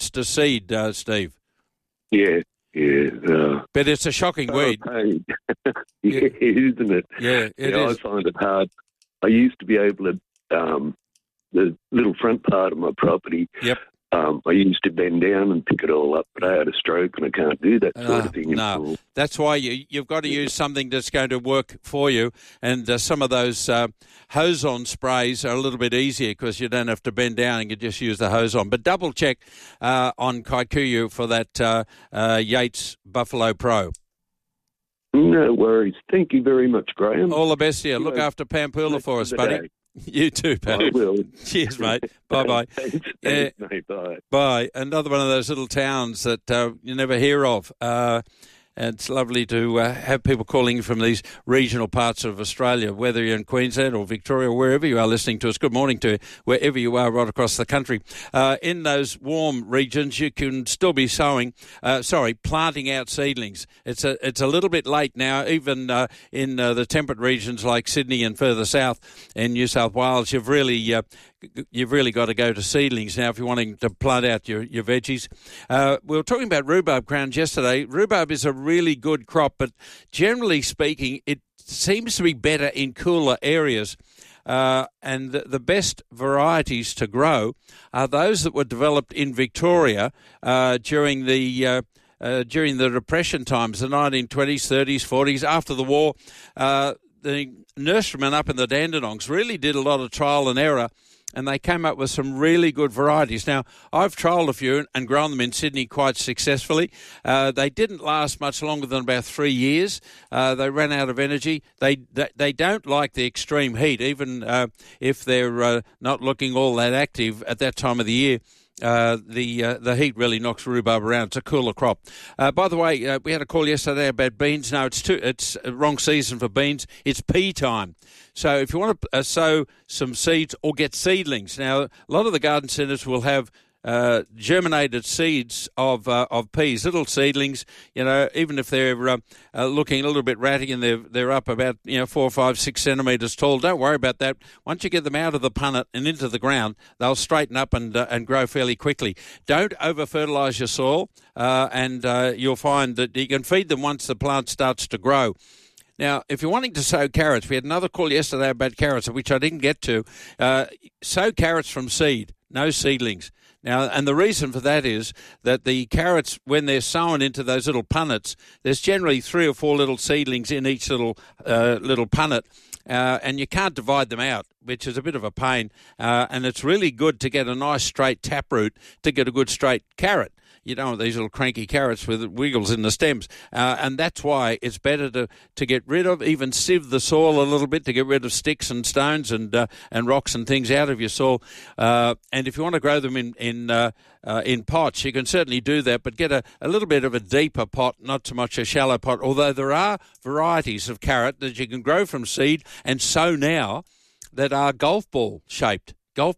months to seed, Steve. Yeah. But it's a shocking weed. Yeah, isn't it? Yeah, it is. I find it hard. I used to be able to, the little front part of my property, Yep. I used to bend down and pick it all up, but I had a stroke and I can't do that sort of thing anymore. That's why you've got to use something that's going to work for you. And some of those hose-on sprays are a little bit easier because you don't have to bend down and you just use the hose-on. But double check on Kikuyu for that Yates Buffalo Pro. No worries. Thank you very much, Graham. All the best here. Look after Pampoola for us, buddy. Day. You too, Pat. I will. Cheers, mate. Bye-bye. Thanks, mate. Bye. Bye. Another one of those little towns that you never hear of. It's lovely to have people calling from these regional parts of Australia, whether you're in Queensland or Victoria or wherever you are listening to us. Good morning to wherever you are right across the country. In those warm regions, you can still be planting out seedlings. It's a little bit late now, even in the temperate regions like Sydney and further south in New South Wales. You've really got to go to seedlings now if you're wanting to plant out your veggies. We were talking about rhubarb crowns yesterday. Rhubarb is a really good crop, but generally speaking, it seems to be better in cooler areas. And the best varieties to grow are those that were developed in Victoria during the Depression times, the 1920s, 30s, 40s, after the war. The nurserymen up in the Dandenongs really did a lot of trial and error, and they came up with some really good varieties. Now, I've trialled a few and grown them in Sydney quite successfully. They didn't last much longer than about 3 years. They ran out of energy. They don't like the extreme heat, even if they're not looking all that active at that time of the year. The heat really knocks rhubarb around. It's a cooler crop. By the way, we had a call yesterday about beans. No, it's a wrong season for beans. It's pea time. So if you want to sow some seeds or get seedlings, now a lot of the garden centres will have germinated seeds of peas, little seedlings. You know, even if they're looking a little bit ratty and they're up about 4, 5, 6 centimetres tall, don't worry about that. Once you get them out of the punnet and into the ground, they'll straighten up and grow fairly quickly. Don't over fertilise your soil, and you'll find that you can feed them once the plant starts to grow. Now, if you're wanting to sow carrots, we had another call yesterday about carrots, which I didn't get to. Sow carrots from seed, no seedlings. Now, and the reason for that is that the carrots, when they're sown into those little punnets, there's generally 3 or 4 little seedlings in each little punnet, and you can't divide them out, which is a bit of a pain. And it's really good to get a nice straight taproot to get a good straight carrot. You don't want these little cranky carrots with wiggles in the stems. And that's why it's better to get rid of, even sieve the soil a little bit to get rid of sticks and stones and rocks and things out of your soil. And if you want to grow them in pots, you can certainly do that, but get a little bit of a deeper pot, not so much a shallow pot, although there are varieties of carrot that you can grow from seed and sow now that are golf ball shaped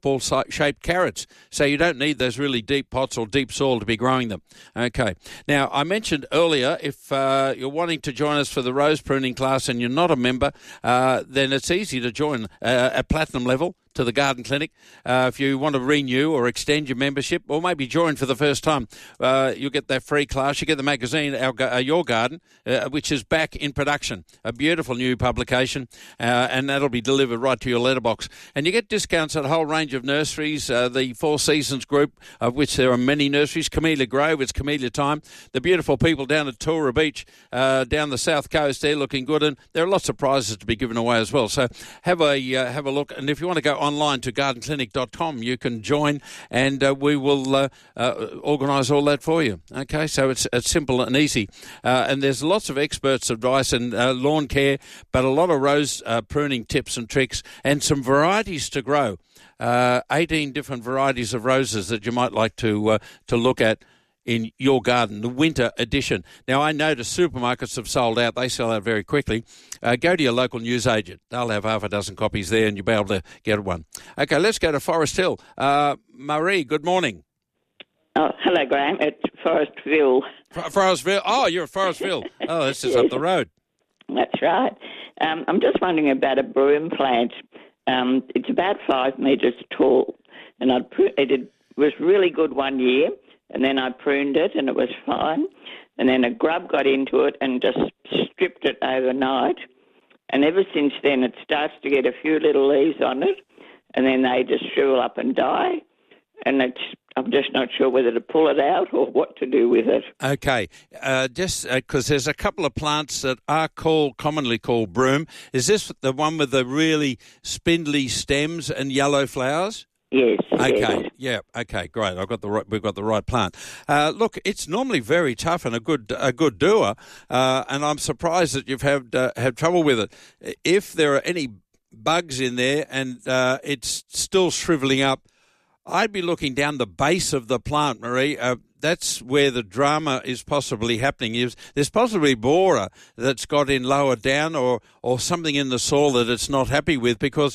carrots. So you don't need those really deep pots or deep soil to be growing them. Okay. Now, I mentioned earlier, if you're wanting to join us for the rose pruning class and you're not a member, then it's easy to join at platinum level to the Garden Clinic. If you want to renew or extend your membership, or maybe join for the first time, you'll get that free class. You get the magazine, Your Garden, which is back in production. A beautiful new publication, and that'll be delivered right to your letterbox. And you get discounts at a whole range of nurseries, the Four Seasons group, of which there are many nurseries. Camellia Grove, it's camellia time. The beautiful people down at Tora Beach, down the south coast, they're looking good, and there are lots of prizes to be given away as well. So have a look, and if you want to go online to gardenclinic.com, you can join, and we will organise all that for you. Okay, so it's simple and easy, and there's lots of experts' advice and lawn care, but a lot of rose pruning tips and tricks, and some varieties to grow. 18 different varieties of roses that you might like to look at in your garden, the winter edition. Now, I notice supermarkets have sold out. They sell out very quickly. Go to your local newsagent. They'll have half a dozen copies there and you'll be able to get one. Okay, let's go to Forest Hill. Marie, good morning. Oh, hello, Graham. It's Forestville. Forestville? Oh, you're at Forestville. Oh, this is up the road. That's right. I'm just wondering about a broom plant. It's about 5 metres tall, and it was really good one year. and then I pruned it and it was fine. And then a grub got into it and just stripped it overnight. And ever since then, it starts to get a few little leaves on it, and then they just shrivel up and die. And I'm just not sure whether to pull it out or what to do with it. Okay, just because there's a couple of plants that are commonly called broom. Is this the one with the really spindly stems and yellow flowers? Yes. Okay. Yes. Yeah. Okay. Great. We've got the right plant. Look, it's normally very tough and a good doer, and I'm surprised that you've had trouble with it. If there are any bugs in there and it's still shriveling up, I'd be looking down the base of the plant, Marie. That's where the drama is possibly happening. There's possibly borer that's got in lower down or something in the soil that it's not happy with, because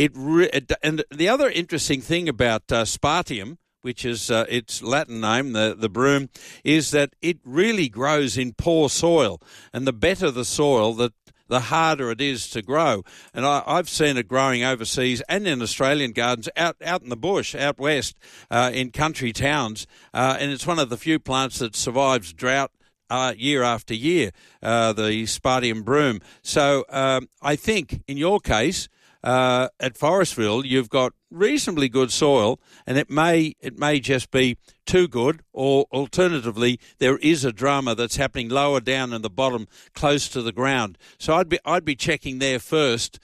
and the other interesting thing about Spartium, which is its Latin name, the broom, is that it really grows in poor soil. And the better the soil, the harder it is to grow. And I've seen it growing overseas and in Australian gardens, out in the bush, out west, in country towns. And it's one of the few plants that survives drought year after year, the Spartium broom. So I think in your case, at Forestville, you've got reasonably good soil, and it may just be too good, or alternatively, there is a drama that's happening lower down in the bottom, close to the ground. So I'd be checking there first,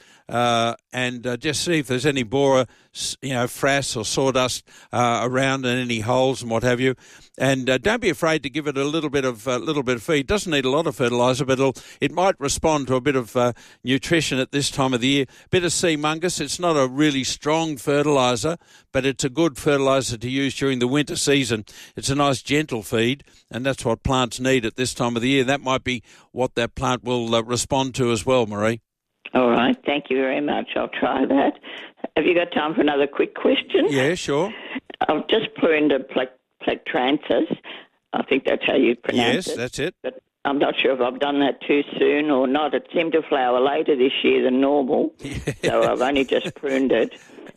and just see if there's any borer, frass or sawdust around, and any holes and what have you. And don't be afraid to give it a little bit of feed. It doesn't need a lot of fertiliser, but it might respond to a bit of nutrition at this time of the year. Bit of sea mungus. It's not a really strong fertiliser, but it's a good fertiliser to use during the winter season. It's a nice gentle feed, and that's what plants need at this time of the year. That might be what that plant will respond to as well, Marie. All right. Thank you very much. I'll try that. Have you got time for another quick question? Yeah, sure. I've just pruned a Plectranthus. I think that's how you pronounce it. Yes, that's it. But I'm not sure if I've done that too soon or not. It seemed to flower later this year than normal, so I've only just pruned it.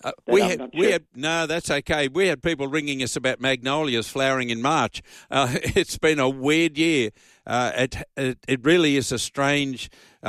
No, that's okay. We had people ringing us about magnolias flowering in March. It's been a weird year. It really is a strange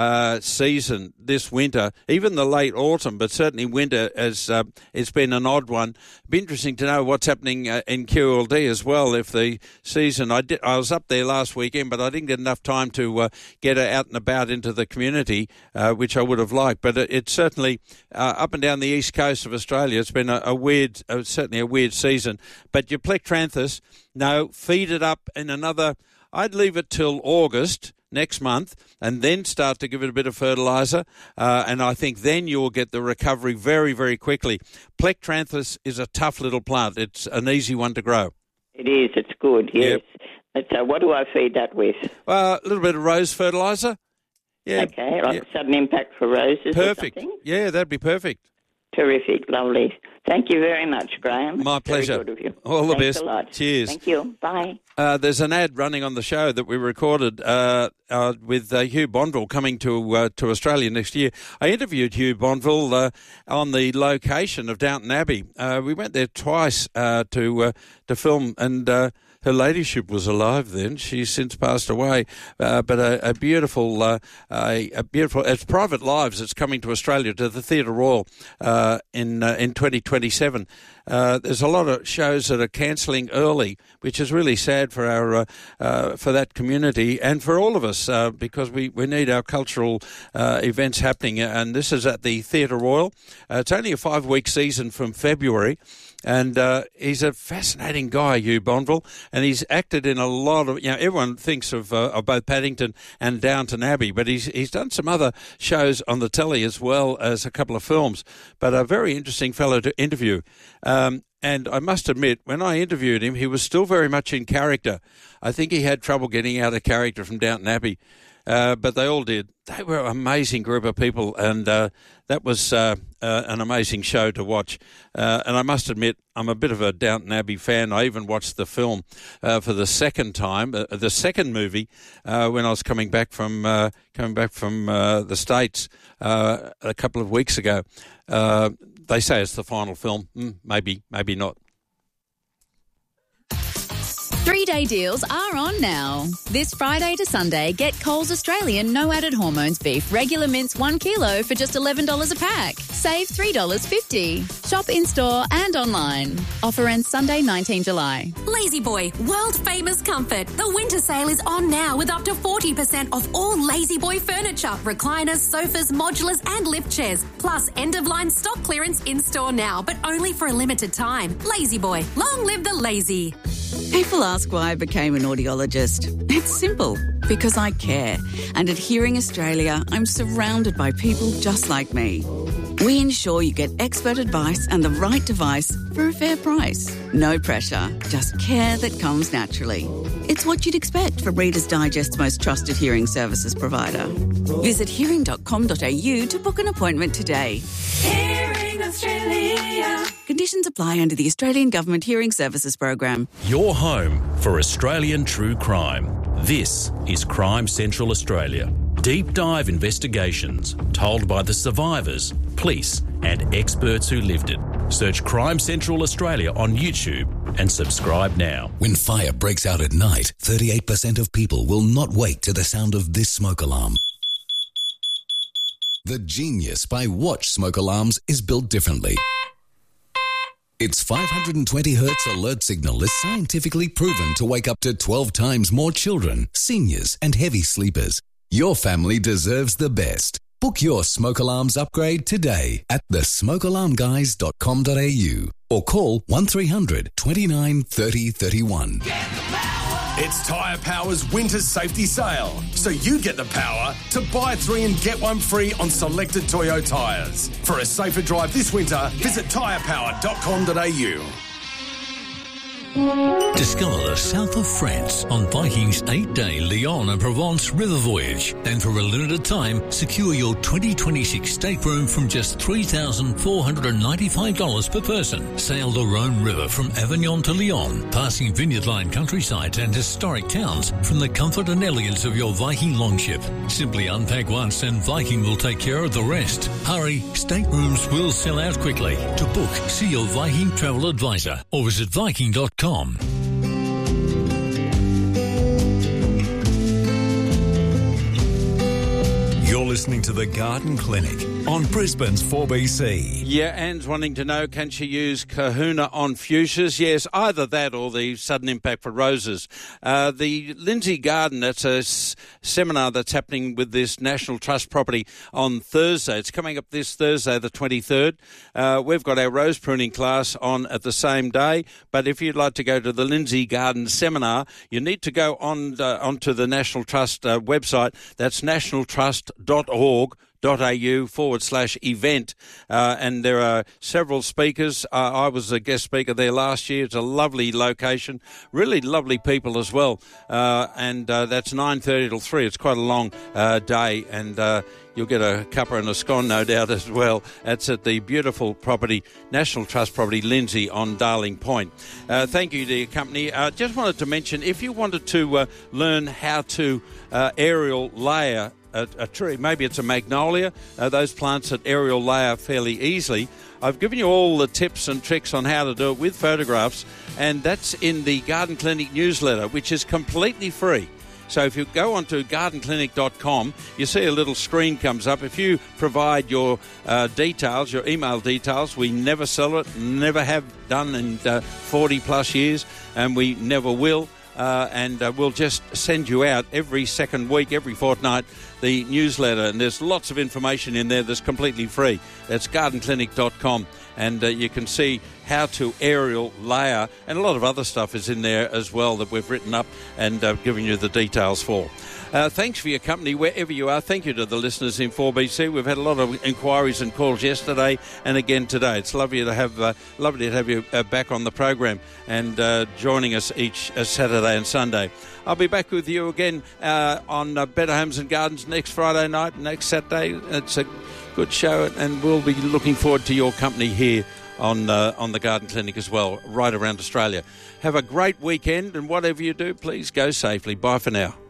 season this winter, even the late autumn, but certainly winter as it's been an odd one. It'd be interesting to know what's happening in QLD as well. If the season, I was up there last weekend, but I didn't get enough time to get out and about into the community, which I would have liked. But it's certainly up and down the east coast of Australia. It's been certainly a weird season. But your Plectranthus, no, feed it up in another. I'd leave it till August next month and then start to give it a bit of fertiliser, and I think then you'll get the recovery very, very quickly. Plectranthus is a tough little plant. It's an easy one to grow. It is. It's good, yes. Yep. So what do I feed that with? A little bit of rose fertiliser. Yeah. Okay, like Sudden Impact for roses. Perfect. Or something? Yeah, that'd be perfect. Terrific, lovely. Thank you very much, Graham. My pleasure. Very good of you. All the best. Thanks a lot. Cheers. Thank you. Bye. There's an ad running on the show that we recorded with Hugh Bonville coming to Australia next year. I interviewed Hugh Bonville on the location of Downton Abbey. We went there twice to film, and her ladyship was alive then. She's since passed away, but a beautiful, it's Private Lives. It's coming to Australia, to the Theatre Royal in 2027. There's a lot of shows that are cancelling early, which is really sad for our for that community and for all of us, because we need our cultural events happening. And this is at the Theatre Royal. It's only a 5-week season from February. And he's a fascinating guy, Hugh Bonville, and he's acted in a lot of, everyone thinks of both Paddington and Downton Abbey, but he's done some other shows on the telly as well as a couple of films. But a very interesting fellow to interview. And I must admit, when I interviewed him, he was still very much in character. I think he had trouble getting out of character from Downton Abbey. But they all did. They were an amazing group of people, and that was an amazing show to watch. And I must admit, I'm a bit of a Downton Abbey fan. I even watched the film for the second time, the second movie, when I was coming back from the States a couple of weeks ago. They say it's the final film. Maybe not. 3-day deals are on now. This Friday to Sunday, get Coles Australian no added hormones beef regular mince 1 kilo for just $11 a pack. Save $3.50. Shop in-store and online. Offer ends Sunday, 19 July. Lazy Boy, world famous comfort. The winter sale is on now with up to 40% off all Lazy Boy furniture, recliners, sofas, modulars and lift chairs. Plus end-of-line stock clearance in-store now, but only for a limited time. Lazy Boy, long live the lazy. People ask why I became an audiologist. It's simple, because I care. And at Hearing Australia, I'm surrounded by people just like me. We ensure you get expert advice and the right device for a fair price. No pressure, just care that comes naturally. It's what you'd expect from Reader's Digest's most trusted hearing services provider. Visit hearing.com.au to book an appointment today. Hearing Australia. Conditions apply under the Australian Government Hearing Services Program. Your home for Australian true crime. This is Crime Central Australia. Deep dive investigations told by the survivors, police and experts who lived it. Search Crime Central Australia on YouTube and subscribe now. When fire breaks out at night, 38% of people will not wake to the sound of this smoke alarm. The genius by Watch smoke alarms is built differently. Its 520 Hz alert signal is scientifically proven to wake up to 12 times more children, seniors and heavy sleepers. Your family deserves the best. Book your smoke alarms upgrade today at thesmokealarmguys.com.au or call 1300 29 30 31. It's Tyre Power's winter safety sale, so you get the power to buy 3 and get 1 free on selected Toyo tyres. For a safer drive this winter, visit tyrepower.com.au. Discover the south of France on Viking's 8-day Lyon and Provence river voyage. And for a limited time, secure your 2026 stateroom from just $3,495 per person. Sail the Rhone River from Avignon to Lyon, passing vineyard line countryside and historic towns from the comfort and elegance of your Viking longship. Simply unpack once and Viking will take care of the rest. Hurry, staterooms will sell out quickly. To book, see your Viking travel advisor or visit Viking.com. You're listening to The Garden Clinic on Brisbane's 4BC. Yeah, Anne's wanting to know, can she use Kahuna on fuchsias? Yes, either that or the sudden impact for roses. The Lindsay Garden, that's a seminar that's happening with this National Trust property on Thursday. It's coming up this Thursday, the 23rd. We've got our rose pruning class on at the same day, but if you'd like to go to the Lindsay Garden seminar, you need to go onto the National Trust website. That's nationaltrust.org.au/event, and there are several speakers. I was a guest speaker there last year. It's a lovely location, really lovely people as well, and that's 9:30 till 3. It's quite a long day, and you'll get a cuppa and a scone, no doubt, as well. That's at the beautiful property, National Trust property, Lindsay on Darling Point. Thank you to your company. Just wanted to mention, if you wanted to learn how to aerial layer a tree, maybe it's a magnolia, those plants that aerial layer fairly easily. I've given you all the tips and tricks on how to do it with photographs, and that's in the Garden Clinic newsletter, which is completely free. So if you go onto gardenclinic.com, you see a little screen comes up. If you provide your details, your email details, we never sell it, never have done in 40 plus years, and we never will. And we'll just send you out every second week, every fortnight, the newsletter. And there's lots of information in there that's completely free. That's gardenclinic.com. And you can see how to aerial layer. And a lot of other stuff is in there as well that we've written up and given you the details for. Thanks for your company wherever you are. Thank you to the listeners in 4BC. We've had a lot of inquiries and calls yesterday and again today. It's lovely to have you back on the program and joining us each Saturday and Sunday. I'll be back with you again on Better Homes and Gardens next Friday night, next Saturday. It's a good show, and we'll be looking forward to your company here on the Garden Clinic as well, right around Australia. Have a great weekend, and whatever you do, please go safely. Bye for now.